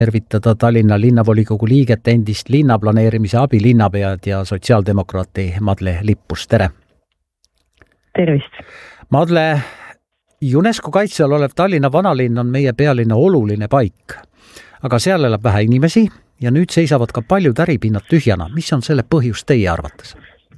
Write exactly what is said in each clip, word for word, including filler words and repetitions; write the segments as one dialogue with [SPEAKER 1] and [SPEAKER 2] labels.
[SPEAKER 1] tervitada Tallinna linnavolikogu liiget, endist linnaplaneerimise abilinnapead ja sotsiaaldemokraati Madle Lippus, tere!
[SPEAKER 2] Tervist!
[SPEAKER 1] Madle, UNESCO kaitse all olev Tallinna vanalinn on meie pealinna oluline paik, aga seal elab vähe inimesi ja nüüd seisavad ka paljud äripinnad tühjana. Mis on selle põhjus teie arvates?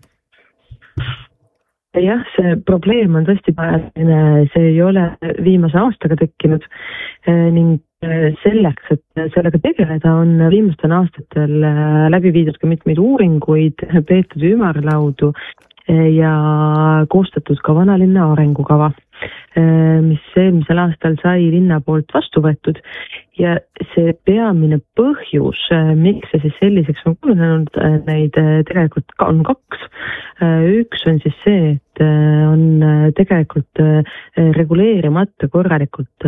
[SPEAKER 2] Jah, see probleem on tõesti päevane, see ei ole viimase aastaga tekkinud ning selleks, et sellega tegeleda, on viimastel aastatel läbi viidud ka mitmeid uuringuid, peetud ümarlaudu ja koostatud ka vanalinna arengukava, mis eelmisel aastal sai linna poolt vastu võetud. Ja see peamine põhjus, miks see siis selliseks on kujunenud, neid tegelikult on kaks. Üks on siis see, et on tegelikult reguleerimata korralikult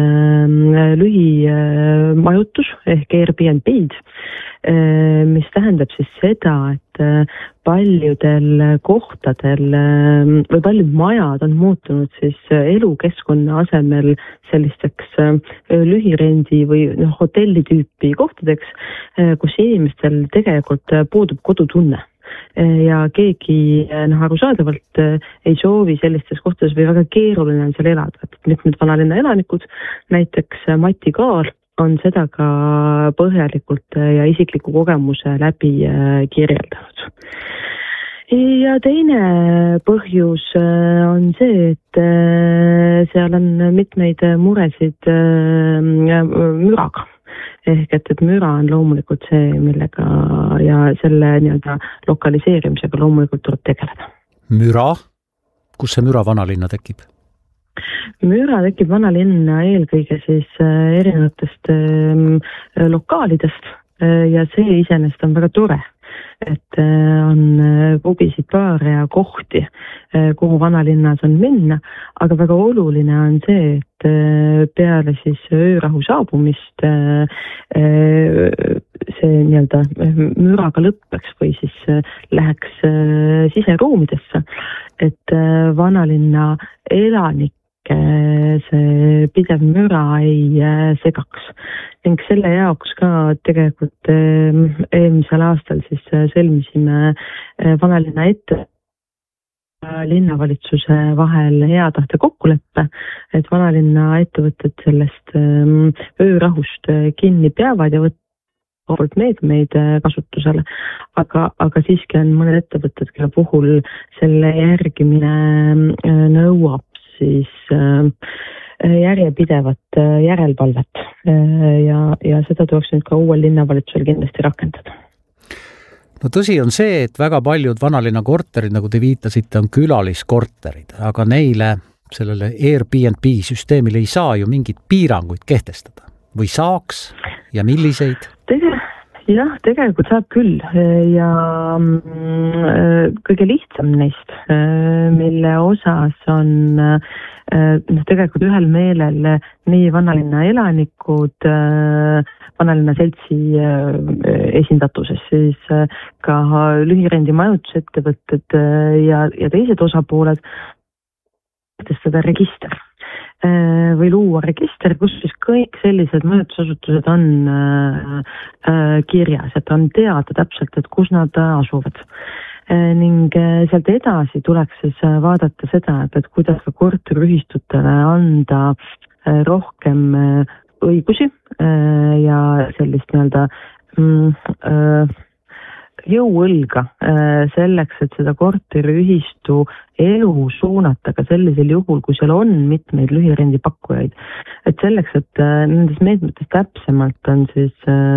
[SPEAKER 2] lühimajutus ehk Airbnb-d, mis tähendab siis seda, et paljudel kohtadel või paljud majad on muutunud siis elukeskkonna asemel sellisteks lühirendi või no, hotelli tüüpi kohtadeks, kus inimestel tegelikult puudub kodutunne. Ja keegi noh, arusaadavalt ei soovi sellistes kohtades või väga keeruline on seal elada. Mitmed vanalinna elanikud, näiteks Mati Kaar, on seda ka põhjalikult ja isikliku kogemuse läbi kirjeldanud. Ja teine põhjus on see, et seal on mitmeid muresid müraga. Ehk et, et müra on loomulikult see, millega ja selle nii-öelda lokaliseerimisega loomulikult tuleb tegeleda.
[SPEAKER 1] Müra? Kus see müra vanalinna tekib?
[SPEAKER 2] Müra tekib vanalinna eelkõige siis erinevatest lokaalidest ja see iseenesest on väga tore, et on pubisid, baare ja kohti, kuhu vanalinnas on minna, aga väga oluline on see, et peale siis öörahu saabumist see nii-öelda müraga lõppeks või siis läheks siseruumidesse, et vanalinna elanik see pidev müra ei segaks. Ning selle jaoks ka tegelikult eelmisel aastal siis sõlmisime vanalinna ette linnavalitsuse vahel hea tahte kokkuleppe, et vanalinna ettevõtted sellest öörahust kinni peavad ja võtavad meetmeid kasutusele, aga, aga siiski on mõned ettevõtted, kelle puhul selle järgimine nõuab siis järjepidevat järelvalvet ja, ja seda tuleks nüüd ka uuel linnavalitsusel kindlasti rakendada.
[SPEAKER 1] No tõsi on see, et väga paljud vanalinna korterid, nagu te viitasite, on külaliskorterid, aga neile, sellele Airbnb süsteemile ei saa ju mingit piiranguid kehtestada. Või saaks ja milliseid?
[SPEAKER 2] Tege- jah, tegelikult saab küll ja kõige lihtsam neist, mille osas on noh, tegelikult ühel meelel nii vanalinna elanikud, vanalinna seltsi esindatuses, siis ka lühirendi majutusettevõtted ja, ja teised osapooled seda register või luua register, kus siis kõik sellised majutusasutused on kirjas, et on teada täpselt, et kus nad asuvad. Ning sealt edasi tuleks siis vaadata seda, et, et kuidas ka korteriühistutele anda rohkem õigusi ja sellist nii-öelda jõuõlga selleks, et seda korteriühistu elu suunata ka sellisel juhul, kui seal on mitmeid lühirendi pakkujaid. Et selleks, et nendest meetmetest täpsemalt on siis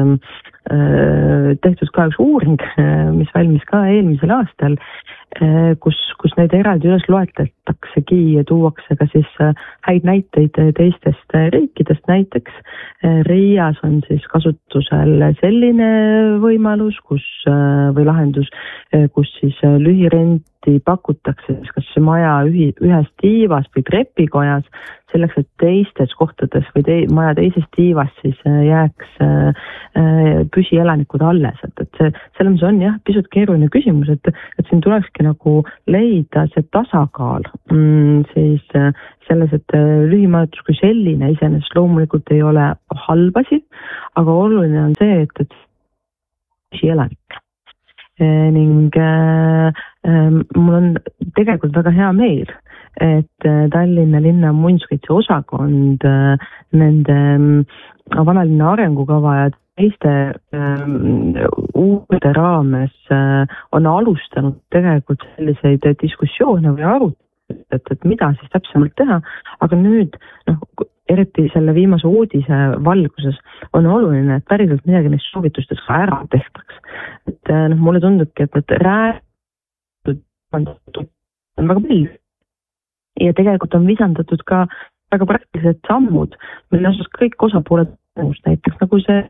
[SPEAKER 2] tehtud ka üks uuring, mis valmis ka eelmisel aastal, kus, kus neid eraldi üles loetletaksegi ja tuuakse ka siis häid näiteid teistest riikidest. Näiteks Riias on siis kasutusel selline võimalus, kus, või lahendus, kus siis lühirenti pakutakse kas maja ühi, ühes tiivas või trepikojas, selleks, et teistes kohtades või te, maja teises tiivas siis jääks püsielanikud alles. Et, et see, selles on jah, pisut keeruline küsimus, et, et siin tulekski tulebki nagu leida see tasakaal mm, siis selles, et lühimajutus kui selline iseenesest loomulikult ei ole halbasi, aga oluline on see, et, et elanik. Ning äh, äh, mul on tegelikult väga hea meel, et Tallinna linna muinsuskaitse osakond äh, nende äh, vanalinna arengukava ja teiste äh, uude raames äh, on alustanud tegelikult selliseid diskussioone või arutelusid, et, et mida siis täpsemalt teha, aga nüüd noh, eriti selle viimase uudise valguses on oluline, et päriselt midagi neist soovitustest ka ära tehtaks. Et noh, mulle tundubki, et, et räägitud on väga palju ja tegelikult on visandatud ka väga praktilised sammud, mille osas kõik osapooled nõus, näiteks nagu see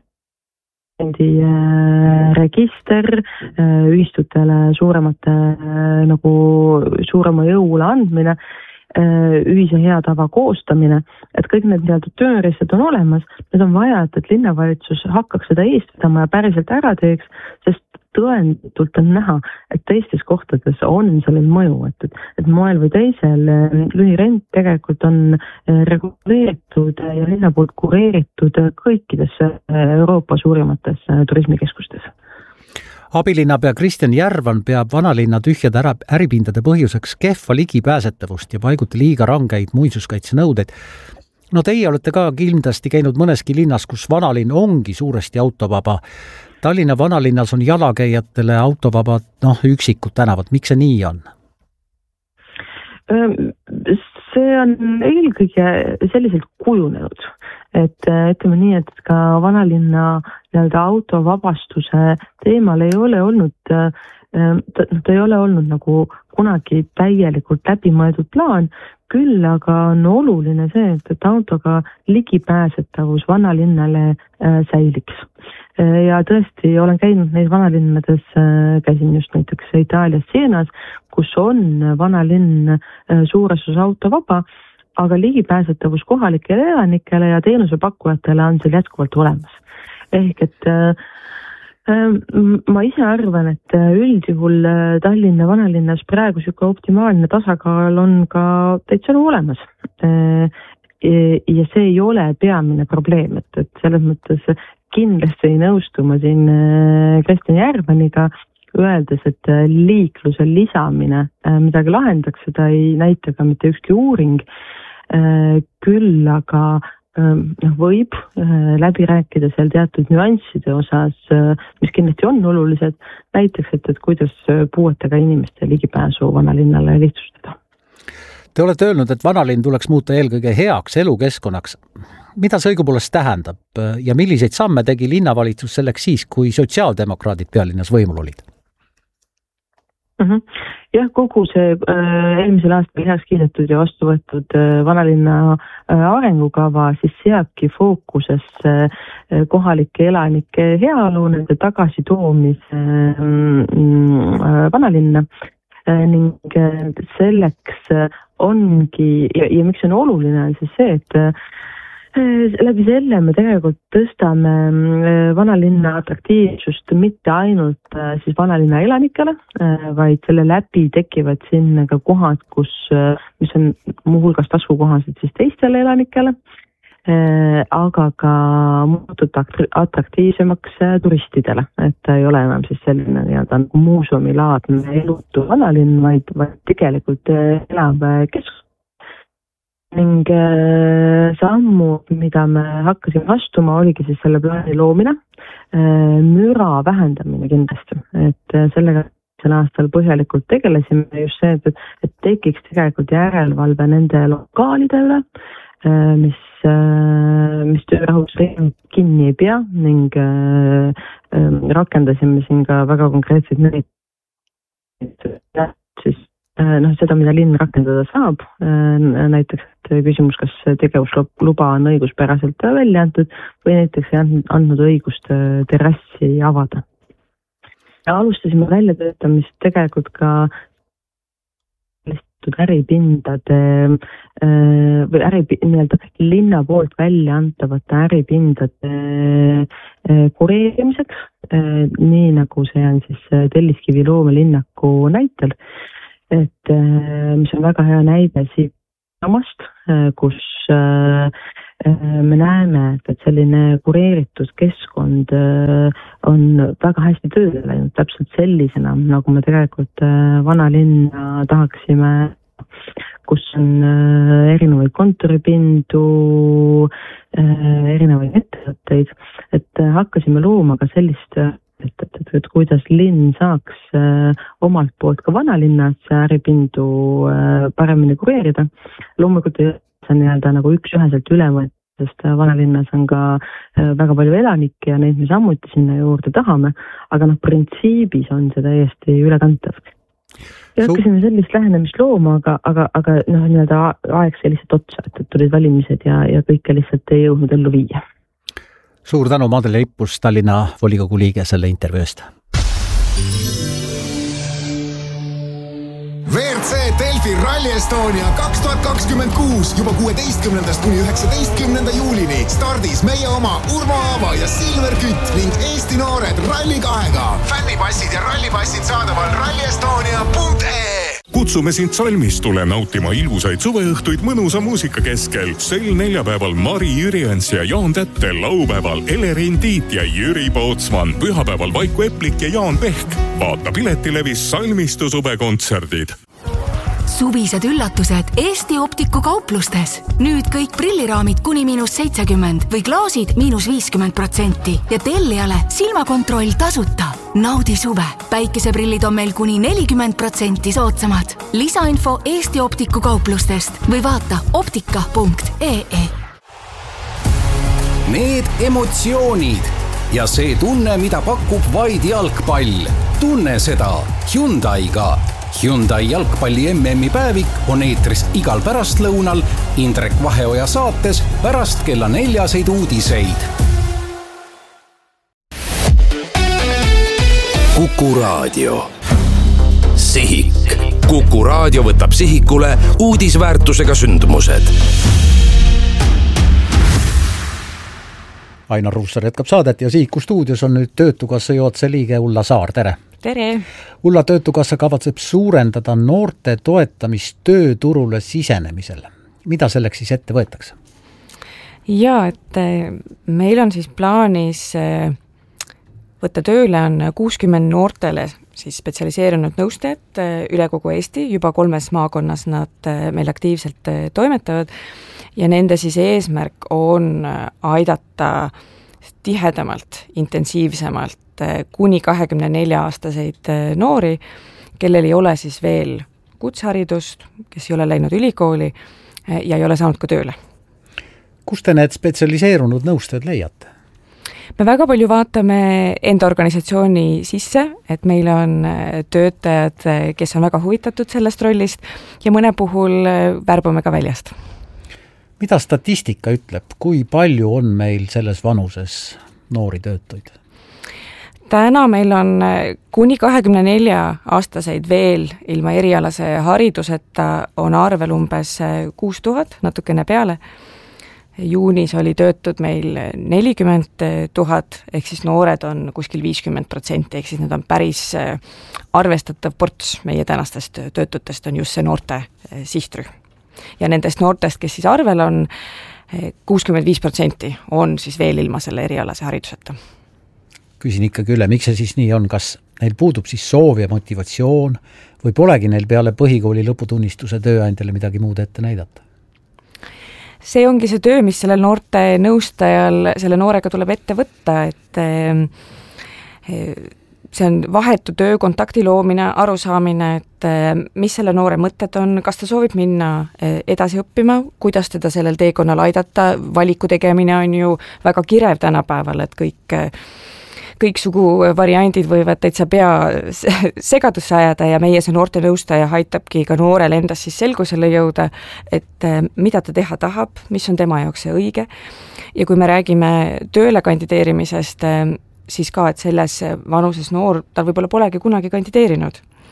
[SPEAKER 2] register, ühistutele suuremate nagu suurema jõule andmine, ühise hea tava koostamine, et kõik need nii-öelda tööriistad on olemas, need on vaja, et, et linnavalitsus hakkaks seda eestvedama ja päriselt ära teeks, sest tõendatult on näha, et teistes kohtades on sellel mõju, et, et, et moel või teisel lühirent tegelikult on reguleeritud ja linna poolt kureeritud kõikides Euroopa suurimates turismikeskustes.
[SPEAKER 1] Abilinnapea Kristjan Järvan peab vanalinna tühjade ära, äripindade põhjuseks kehva ligipääsetavust ja paiguti liiga rangeid muinsuskaitsenõudeid. No teie olete ka kindlasti käinud mõneski linnas, kus vanalinn ongi suuresti autovaba. Tallinna vanalinnas on jalakäijatele autovabad noh, üksikud tänavad. Miks see nii on?
[SPEAKER 2] See on eelkõige selliselt kujunenud, et ütleme nii, et ka vanalinna nii-öelda autovabastuse teemal ei ole olnud, ta, ta ei ole olnud nagu kunagi täielikult läbimõeldud plaan, küll aga on oluline see, et, et autoga ligipääsetavus vanalinnale säiliks. Ja tõesti olen käinud neis vanalinnades, käisin just näiteks Itaalias Sienas, kus on vanalinn suures osas autovaba, aga ligipääsetavus kohalikele elanikele ja teenusepakkujatele on seal jätkuvalt olemas. Ehk et ma ise arvan, et üldjuhul Tallinna vanalinnas praegu siuke optimaalne tasakaal on ka täitsa olemas. Ja see ei ole peamine probleem, et, et selles mõttes kindlasti ei nõustuma siin Kristjan Järvaniga, öeldes, et liikluse lisamine midagi lahendaks, seda ei näita ka mitte ükski uuring, küll aga noh, võib läbi rääkida seal teatud nüansside osas, mis kindlasti on olulised, näiteks, et, et kuidas puuetega inimeste ligipääsu vanalinnale lihtsustada.
[SPEAKER 1] Te olete öelnud, et vanalinn tuleks muuta eelkõige heaks elukeskkonnaks. Mida see õigupoolest tähendab ja milliseid samme tegi linnavalitsus selleks siis, kui sotsiaaldemokraadid pealinnas võimul olid?
[SPEAKER 2] Uh-huh. Jah, kogu see äh, eelmisel aastal heaks kiidetud ja vastu võetud äh, vanalinna äh, arengukava siis seabki fookusesse äh, kohalike elanike heaolu, nende tagasitoomise äh, vanalinna äh, ning äh, selleks äh, ongi ja, ja miks on oluline on siis see, et äh, läbi selle me tegelikult tõstame vanalinna atraktiivsust mitte ainult siis vanalinna elanikele, vaid selle läbi tekivad sinna ka kohad, kus, mis on muuhulgas taskukohased siis teistele elanikele, aga ka muutuda atraktiivsemaks turistidele, et ta ei ole enam siis selline nii-öelda muuseumilaadne elutu vanalinn, vaid, vaid tegelikult elav keskus. Ning äh, sammu, mida me hakkasime astuma, oligi siis selle plaani loomine, äh, müra vähendamine kindlasti, et äh, sellega sel aastal põhjalikult tegelesime just see, et, et tekiks tegelikult järelevalve nende lokaalide üle, äh, mis, äh, mis töörahutusreeglid kinni ei pea ning äh, äh, rakendasime siin ka väga konkreetseid neid, siis noh, seda, mida linn rakendada saab, näiteks küsimus, kas tegevusluba on õiguspäraselt välja antud või näiteks andnud õigust terrassi avada. Ja alustasime väljatöötamist tegelikult ka äripindade või äri, nii-öelda linna poolt välja antavate äripindade kureerimiseks, nii nagu see on siis Telliskivi loomelinnaku näitel, et mis on väga hea näide siit samast, kus me näeme, et selline kureeritud keskkond on väga hästi tööle läinud täpselt sellisena, nagu me tegelikult vanalinna tahaksime, kus on erinevaid kontoripindu, erinevaid ettevõtteid, et hakkasime looma ka sellist, et, et, et, et kuidas linn saaks omalt poolt ka vanalinnas äripindu paremini kureerida. Loomulikult see on nii-öelda nagu üks üheselt ülemõt, sest vanalinnas on ka väga palju elanikke ja neid me samuti sinna juurde tahame, aga noh, printsiibis on see täiesti ülekantav. Ja hakkasime sellist lähenemist looma, aga, aga, aga noh, nii-öelda aeg see lihtsalt otsa, et tulid valimised ja, ja kõike lihtsalt ei jõudnud ellu viia.
[SPEAKER 1] Suur tänu, Madele Lippus, Tallinna volikogu liige selle intervjuust.
[SPEAKER 3] V R C Delfi Rally Estonia kaks tuhat kakskümmend kuus juba kuueteistkümnendast kuni üheksateistkümnenda juulini stardis meie oma Urmo Aava ja Silver Kütt ning Eesti noored Rally kahega. Fännipassid ja rallipassid saadaval rally estonia punkt ee.
[SPEAKER 4] Kutsume sind Salmistule nautima ilusaid suveõhtuid mõnusa muusika keskel. Sel neljapäeval Mari Jüriens ja Jaan Tätte, laupäeval Elerin Tiit ja Jüri Pootsman, pühapäeval Vaiku Eplik ja Jaan Pehk. Vaata Piletilevis Salmistu suvekontserdid.
[SPEAKER 5] Suvised üllatused Eesti Optiku kauplustes. Nüüd kõik prilliraamid kuni miinus seitsekümmend või klaasid miinus viiskümmend protsenti ja tellijale silmakontroll tasuta. Naudi suve. Päikeseprillid on meil kuni nelikümmend protsenti soodsamad. Lisainfo Eesti Optiku kauplustest või vaata optika punkt ee.
[SPEAKER 6] Need emotsioonid ja see tunne, mida pakub vaid jalgpall. Tunne seda Hyundaiga. Hyundai jalgpalli M M-i päevik on eetris igal pärastlõunal Indrek Vaheoja saates pärast kella neljaseid uudiseid.
[SPEAKER 7] Kuku Raadio. Sihik. Kuku Raadio võtab sihikule uudisväärtusega sündmused.
[SPEAKER 1] Ainar Ruussaar jätkab saadet ja Sihiku stuudios on nüüd Töötukassa juhatuse liige Ulla Saar, tere!
[SPEAKER 8] Tere!
[SPEAKER 1] Ulla, Töötukassa kavatseb suurendada noorte toetamist tööturule sisenemisel. Mida selleks siis ette võetakse?
[SPEAKER 8] Jaa, et meil on siis plaanis võtta tööle on kuuskümmend noortele siis spetsialiseerunud nõustajad üle kogu Eesti, juba kolmes maakonnas nad meil aktiivselt toimetavad ja nende siis eesmärk on aidata tihedamalt, intensiivsemalt kuni kahekümne nelja aastaseid noori, kellel ei ole siis veel kutseharidust, kes ei ole läinud ülikooli ja ei ole saanud ka tööle.
[SPEAKER 1] Kus te need spetsialiseerunud nõustajad leiate?
[SPEAKER 8] Me väga palju vaatame enda organisatsiooni sisse, et meil on töötajad, kes on väga huvitatud sellest rollist ja mõne puhul värbame ka väljast.
[SPEAKER 1] Mida statistika ütleb, kui palju on meil selles vanuses noori töötuid?
[SPEAKER 8] Täna meil on kuni kahekümne nelja aastaseid veel ilma erialase hariduseta on arvel umbes kuus tuhat, natukene peale. Juunis oli töötud meil nelikümmend tuhat, ehk siis noored on kuskil viiskümmend protsenti, ehk siis need on päris arvestatav ports meie tänastest töötutest on just see noorte sihtrühm. Ja nendest noortest, kes siis arvel on, kuuskümmend viis protsenti on siis veel ilma selle erialase hariduseta.
[SPEAKER 1] Küsin ikkagi üle, miks see siis nii on, kas neil puudub siis soov ja motivatsioon või polegi neil peale põhikooli lõputunnistuse tööandjale midagi muud ette näidata?
[SPEAKER 8] See ongi see töö, mis sellel noorte nõustajal, selle noorega tuleb ette võtta, et see on vahetu töö, kontakti loomine, arusaamine, et mis selle noore mõtted on, kas ta soovib minna edasi õppima, kuidas teda sellel teekonnal aidata, valiku tegemine on ju väga kirev tänapäeval, et kõik kõiksugu variandid võivad täitsa pea segadusse ajada ja meie see noorte nõustaja aitabki ka noorel endas siis selgusele jõuda, et mida ta teha tahab, mis on tema jaoks see õige. Ja kui me räägime tööle kandideerimisest, siis ka, et selles vanuses noor, tal võib-olla polegi kunagi kandideerinud.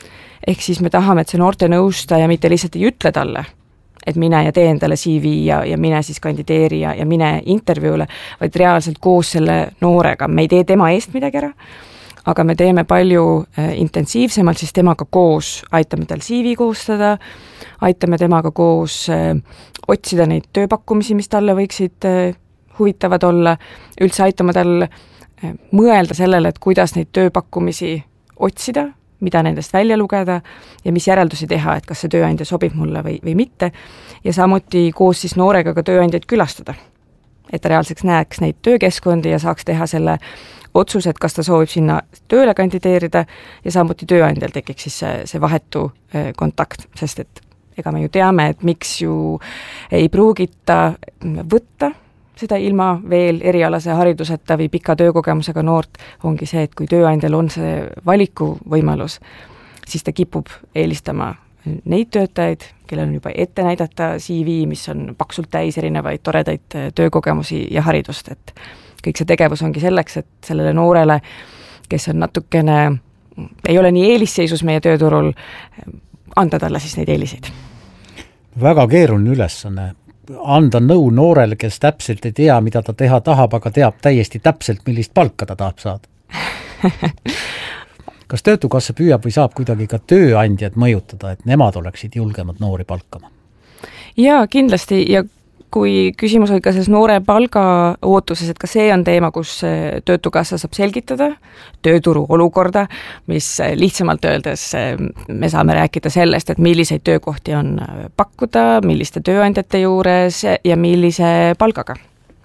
[SPEAKER 8] ehk siis me tahame, et see noortenõustaja mitte lihtsalt ei ütle talle, et mine ja tee endale C V ja, ja mine siis kandideeri ja, ja mine intervjuule, vaid reaalselt koos selle noorega, me ei tee tema eest midagi ära, aga me teeme palju äh, intensiivsemalt, siis temaga koos aitame tal C V koostada, aitame temaga koos äh, otsida neid tööpakkumisi, mis talle võiksid äh, huvitavad olla, üldse aitame tal äh, mõelda sellele, et kuidas neid tööpakkumisi otsida, mida nendest välja lugeda ja mis järeldusi teha, et kas see tööandja sobib mulle või, või mitte, ja samuti koos siis noorega ka tööandjaid külastada, et ta reaalseks näeks neid töökeskkondi ja saaks teha selle otsuse, et kas ta soovib sinna tööle kandideerida ja samuti tööandjal tekiks siis see, see vahetu kontakt, sest et ega me ju teame, et miks ju ei pruugita võtta seda ilma veel erialase hariduseta või pika töökogemusega noort, ongi see, et kui tööandjal on see valikuvõimalus, siis ta kipub eelistama neid töötajaid, kellel on juba ette näidata C V, mis on paksult täis erinevaid toredaid töökogemusi ja haridust, et kõik see tegevus ongi selleks, et sellele noorele, kes on natukene, ei ole nii eelisseisus meie tööturul, anda talle siis neid eeliseid.
[SPEAKER 1] Väga keeruline ülesanne. Anda nõu noorele, kes täpselt ei tea, mida ta teha tahab, aga teab täiesti täpselt, millist palka ta tahab saada. Kas Töötukassa püüab või saab kuidagi ka tööandjad mõjutada, et nemad oleksid julgemad noori palkama?
[SPEAKER 8] Jaa, kindlasti, ja kui küsimus oli ka selles noore palga ootuses, et ka see on teema, kus Töötukassa saab selgitada tööturu olukorda, mis lihtsamalt öeldes me saame rääkida sellest, et milliseid töökohti on pakkuda, milliste tööandjate juures ja millise palgaga.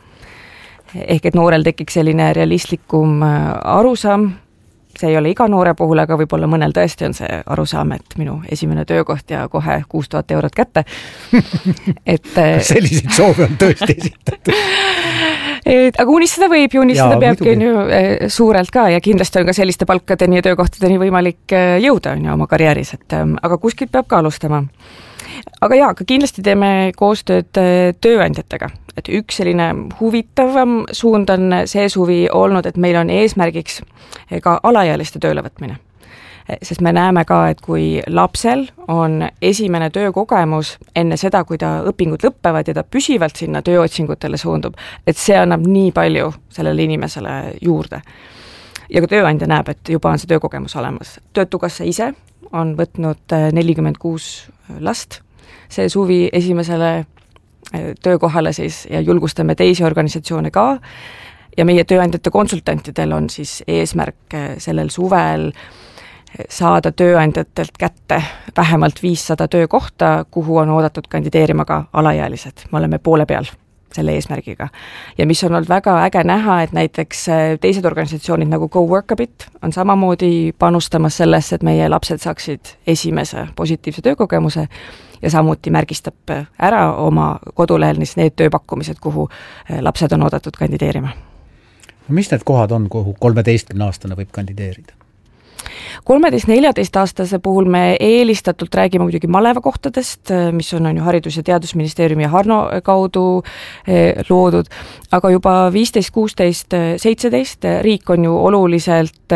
[SPEAKER 8] Ehk et noorel tekiks selline realistlikum arusaam, see ei ole iga noore puhul, aga võib-olla mõnel tõesti on see arusaam, et minu esimene töökoht ja kohe kuus tuhat eurot kätte. et
[SPEAKER 1] selliseid soove on tõesti esitatud.
[SPEAKER 8] et, aga unistada võib ja unistada ja, peabki on ju suurelt ka ja kindlasti on ka selliste palkadeni ja töökohtadeni võimalik jõuda on ju oma karjääris, et aga kuskilt peab ka alustama. Aga jaa, aga kindlasti teeme koostööd tööandjatega, et üks selline huvitavam suund on see suvi olnud, et meil on eesmärgiks ka alaealiste töölevõtmine. Sest me näeme ka, et kui lapsel on esimene töökogemus enne seda, kui ta õpingud lõppevad ja ta püsivalt sinna tööotsingutele suundub, et see annab nii palju sellele inimesele juurde. Ja ka tööandja näeb, et juba on see töökogemus olemas. Töötukassa ise on võtnud nelikümmend kuus last see suvi esimesele töökohale siis ja julgustame teisi organisatsioone ka ja meie tööandjate konsultantidel on siis eesmärk sellel suvel saada tööandjatelt kätte vähemalt viissada töökohta, kuhu on oodatud kandideerima ka alaealised. Me oleme poole peal selle eesmärgiga. Ja mis on olnud väga äge näha, et näiteks teised organisatsioonid nagu Go Work a Bit on samamoodi panustamas sellesse, et meie lapsed saaksid esimese positiivse töökogemuse ja samuti märgistab ära oma kodulehel need tööpakkumised, kuhu lapsed on oodatud kandideerima.
[SPEAKER 1] Mis need kohad on, kuhu kolmeteistkümne aastane võib kandideerida?
[SPEAKER 8] kolmeteist-neljateist aastase puhul me eelistatult räägime muidugi malevakohtadest, mis on, on ju Haridus- ja Teadusministeeriumi ja Harno kaudu loodud, aga juba viisteist, kuusteist, seitseteist riik on ju oluliselt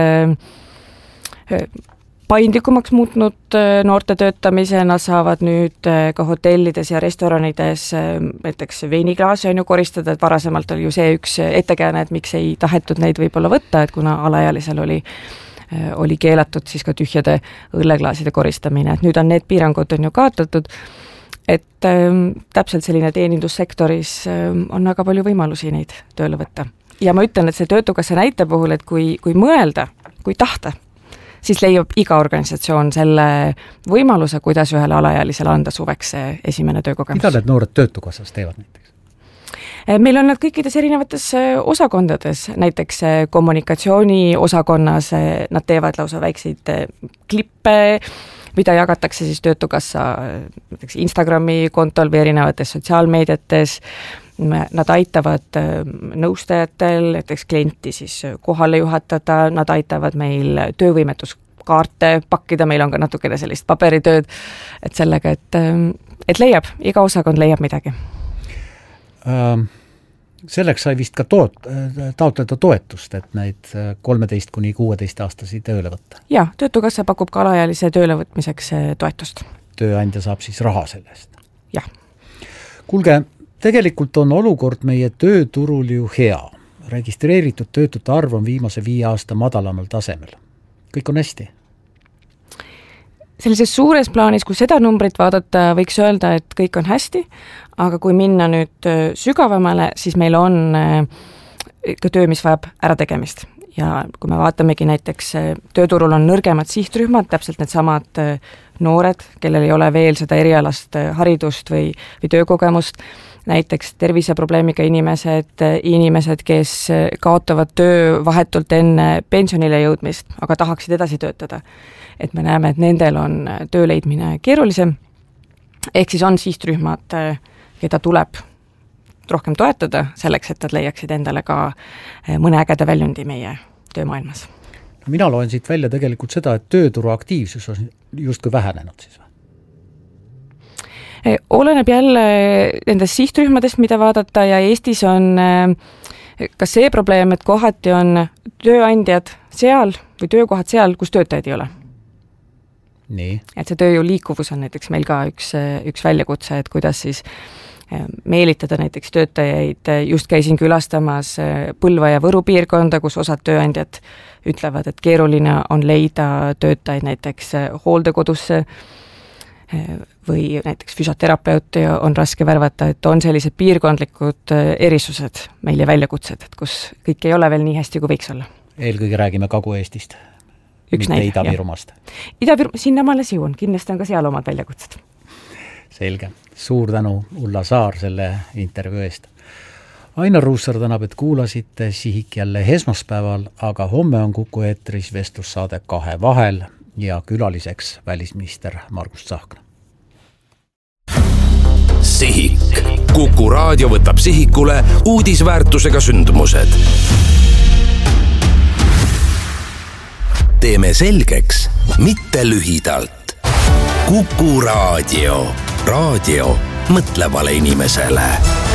[SPEAKER 8] paindlikumaks muutnud noorte töötamise, nad saavad nüüd ka hotellides ja restoranides näiteks veiniklaasi on ju koristada, et varasemalt oli ju see üks ettekääne, et miks ei tahetud neid võib-olla võtta, et kuna alaealisel oli oli keelatud siis ka tühjade õlleklaaside koristamine, et nüüd on need piirangud on ju kaotatud, et ähm, täpselt selline teenindussektoris ähm, on väga palju võimalusi neid tööle võtta. Ja ma ütlen, et see Töötukassa näite puhul, et kui, kui mõelda, kui tahta, siis leiab iga organisatsioon selle võimaluse, kuidas ühele alaealisele anda suveks see esimene töökogemus.
[SPEAKER 1] Mida need noored Töötukassas teevad näiteks?
[SPEAKER 8] Meil on nad kõikides erinevates osakondades, näiteks kommunikatsiooni osakonnas, nad teevad lausa väikseid klippe, mida jagatakse siis Töötukassa näiteks Instagrami kontol või erinevates sotsiaalmeediates. Nad aitavad nõustajatel, näiteks klienti siis kohale juhatada, nad aitavad meil töövõimetuskaarte pakkida, meil on ka natukene sellist paberitööd, et sellega, et, et leiab, iga osakond leiab midagi.
[SPEAKER 1] selleks sai vist ka toot, taotleda toetust, et neid kolmeteist kuni kuueteist aastasi tööle võtta.
[SPEAKER 8] Jaa, Töötukassa pakub ka alaealise tööle võtmiseks toetust.
[SPEAKER 1] Tööandja saab siis raha sellest?
[SPEAKER 8] Jah.
[SPEAKER 1] Kuulge, tegelikult on olukord meie tööturul ju hea. Registreeritud töötute arv on viimase viie aasta madalamal tasemel. Kõik on hästi?
[SPEAKER 8] Sellises suures plaanis, kui seda numbrit vaadata, võiks öelda, et kõik on hästi, aga kui minna nüüd sügavamale, siis meil on ikka töö, mis vajab ära tegemist. Ja kui me vaatamegi näiteks, tööturul on nõrgemad sihtrühmad, täpselt need samad noored, kellel ei ole veel seda erialast haridust või, või töökogemust, näiteks terviseprobleemiga inimesed, inimesed, kes kaotavad töö vahetult enne pensionile jõudmist, aga tahaksid edasi töötada. Et me näeme, et nendel on töö leidmine keerulisem, ehk siis on sihtrühmad, keda tuleb rohkem toetada selleks, et nad leiaksid endale ka mõne ägeda väljundi meie töömaailmas.
[SPEAKER 1] Mina loen siit välja tegelikult seda, et tööturu aktiivsus on justkui vähenenud siis või?
[SPEAKER 8] Oleneb jälle nendest sihtrühmadest, mida vaadata ja Eestis on ka see probleem, et kohati on tööandjad seal või töökohad seal, kus töötajaid ei ole.
[SPEAKER 1] Nii.
[SPEAKER 8] Et see tööjõu liikuvus on näiteks meil ka üks, üks väljakutse, et kuidas siis meelitada näiteks töötajaid, just käisin külastamas Põlva ja Võru piirkonda, kus osad tööandjad ütlevad, et keeruline on leida töötajaid näiteks hooldekodusse või näiteks füsioterapeuti on raske värvata, et on sellised piirkondlikud erisused meil ja väljakutsed, et kus kõik ei ole veel nii hästi, kui võiks olla.
[SPEAKER 1] Eelkõige räägime Kagu-Eestist, mitte näide, Ida-Virumast.
[SPEAKER 8] Ida-Virum, sinna ma alles jõuan, kindlasti on ka seal omad väljakutsed.
[SPEAKER 1] Selge. Suur tänu, Ulla Saar, selle intervjuu eest. Ainar Ruussaar tänab, et kuulasite Sihik jälle esmaspäeval, aga homme on Kuku eetris vestlussaade Kahe vahel ja külaliseks välisminister Margus Tsahkna.
[SPEAKER 7] Sihik. Kuku raadio võtab sihikule uudisväärtusega sündmused. Teeme selgeks, mitte lühidalt. Kuku raadio. Raadio mõtlevale inimesele.